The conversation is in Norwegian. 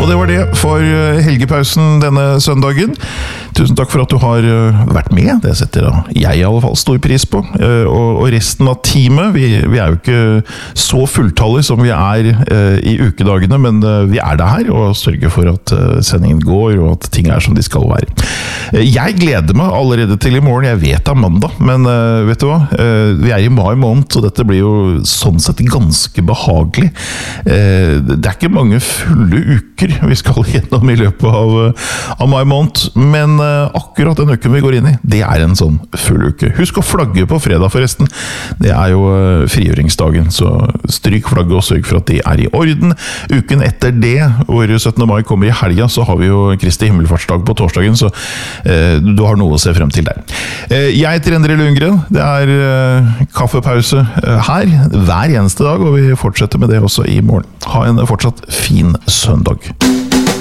Og det var det for helgepausen denne søndagen. Tusen takk for at du har vært med. Det setter jeg i alle fall stor pris på. Og resten av teamet, vi er jo ikke så fulltallige som vi er i ukedagene, men vi er det her og sørger for at sendingen går og at ting er som de skal være. Jeg gleder meg allerede til i morgen. Jeg vet det er mandag, men vet du hva? Vi er i mai måned, og dette blir jo sånn sett ganske behagelig. Det er ikke mange fulle uker vi skal gjennom i løpet av mai måned, men akkurat den uken vi går inn i, det er en sånn full uke. Husk å flagge på fredag forresten. Det er jo frigjøringsdagen, så stryk flagget og sørg for at de er i orden. Uken etter det, hvor 17. mai kommer i helga, så har vi jo Kristi himmelfartsdag på torsdagen, så du har noe å se frem til der. Jeg heter Endre Lundgren. Det er kaffepause her hver eneste dag, og vi fortsetter med det også i morgen. Ha en fortsatt fin søndag.